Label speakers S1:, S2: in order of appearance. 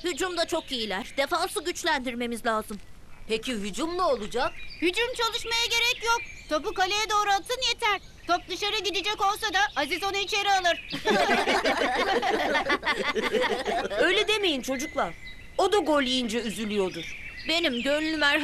S1: Hücumda çok iyiler. Defansı güçlendirmemiz lazım.
S2: Peki hücum ne olacak?
S3: Hücum çalışmaya gerek yok. Topu kaleye doğru atın yeter. Top dışarı gidecek olsa da Aziz onu içeri alır.
S4: Öyle demeyin çocuklar. O da gol yiyince üzülüyordur.
S1: Benim gönlüm